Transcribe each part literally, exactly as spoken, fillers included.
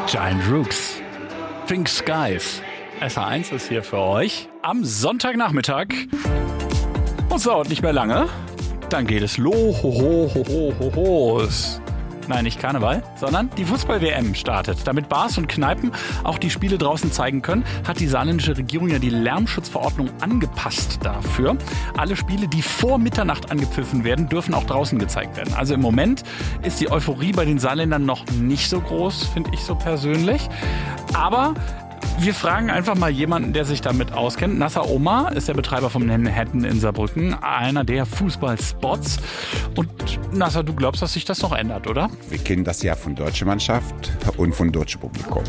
Giant Rooks, Pink Skies. S H eins ist hier für euch am Sonntagnachmittag. Und es dauert nicht mehr lange. Dann geht es los. Nein, nicht Karneval, sondern die Fußball-W M startet. Damit Bars und Kneipen auch die Spiele draußen zeigen können, hat die saarländische Regierung ja die Lärmschutzverordnung angepasst dafür. Alle Spiele, die vor Mitternacht angepfiffen werden, dürfen auch draußen gezeigt werden. Also im Moment ist die Euphorie bei den Saarländern noch nicht so groß, finde ich so persönlich. Aber wir fragen einfach mal jemanden, der sich damit auskennt. Nasser Omar ist der Betreiber vom Manhattan in Saarbrücken, einer der Fußballspots. Und Nasser, du glaubst, dass sich das noch ändert, oder? Wir kennen das ja von deutscher Mannschaft und von deutschem Publikum.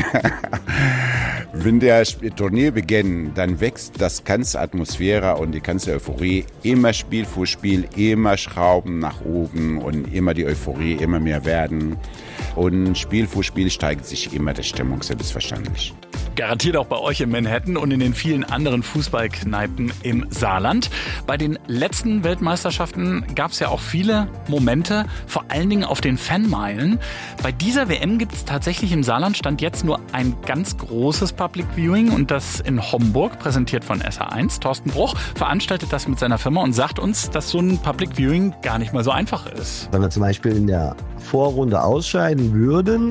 Wenn der Turnier beginnt, dann wächst das ganze Atmosphäre und die ganze Euphorie. Immer Spiel für Spiel, immer Schrauben nach oben und immer die Euphorie immer mehr werden. Und Spiel für Spiel steigt sich immer die Stimmung, selbstverständlich. Garantiert auch bei euch in Manhattan und in den vielen anderen Fußballkneipen im Saarland. Bei den letzten Weltmeisterschaften gab es ja auch viele Momente, vor allen Dingen auf den Fanmeilen. Bei dieser W M gibt es tatsächlich im Saarland Stand jetzt nur ein ganz großes Public Viewing und das in Homburg, präsentiert von S H eins. Thorsten Bruch veranstaltet das mit seiner Firma und sagt uns, dass so ein Public Viewing gar nicht mal so einfach ist. Wenn wir zum Beispiel in der Vorrunde ausscheiden würden,